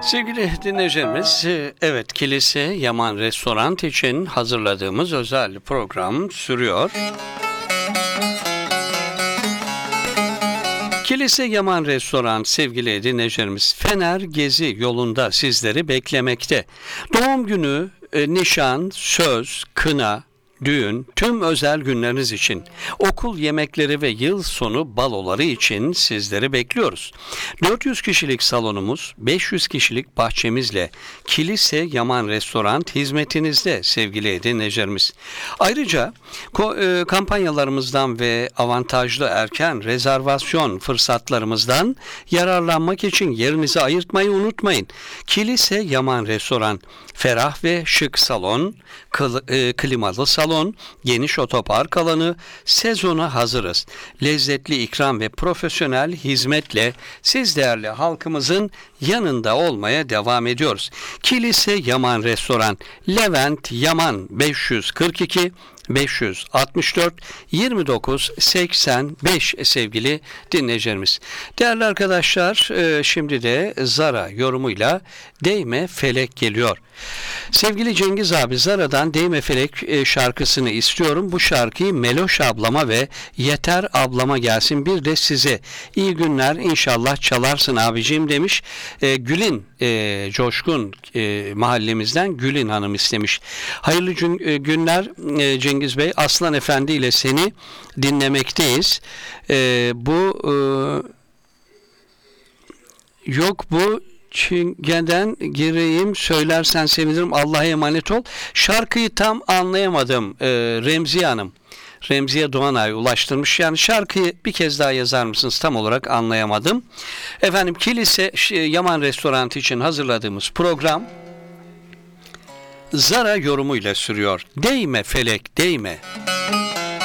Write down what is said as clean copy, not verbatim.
Sevgili dinleyicilerimiz, evet, Kilise Yaman Restoran için hazırladığımız özel program sürüyor. Kilise Yaman Restoran, sevgili dinleyicilerimiz, Fener Gezi yolunda sizleri beklemekte. Doğum günü, nişan, söz, kına, düğün, tüm özel günleriniz için, okul yemekleri ve yıl sonu baloları için sizleri bekliyoruz. 400 kişilik salonumuz, 500 kişilik bahçemizle Kilise Yaman Restoran hizmetinizde sevgili dinleyicilerimiz. Ayrıca kampanyalarımızdan ve avantajlı erken rezervasyon fırsatlarımızdan yararlanmak için yerinizi ayırtmayı unutmayın. Kilise Yaman Restoran, ferah ve şık salon, klimalı salon, geniş otopark alanı, sezona hazırız. Lezzetli ikram ve profesyonel hizmetle siz değerli halkımızın yanında olmaya devam ediyoruz. Kilise Yaman Restoran, Levent Yaman 542 564 29 85 sevgili dinleyicilerimiz. Değerli arkadaşlar, şimdi de Zara yorumuyla Değme Felek geliyor. Sevgili Cengiz abi, Zara'dan Değme Felek şarkısını istiyorum. Bu şarkıyı Meloş ablama ve Yeter ablama gelsin. Bir de size iyi günler, inşallah çalarsın abicim demiş. Gül'in Coşkun mahallemizden Gül'in Hanım istemiş. Hayırlı günler Cengiz Bey. Aslan Efendi ile seni dinlemekteyiz. Bu Çingene'den gireyim, söylersen sevinirim, Allah'a emanet ol. Şarkıyı tam anlayamadım Remziye Hanım. Remziye Doğanay ulaştırmış. Yani şarkıyı bir kez daha yazar mısınız? Tam olarak anlayamadım. Efendim, Kilise Yaman Restoran için hazırladığımız program Zara yorumuyla sürüyor. Değme Felek, değme.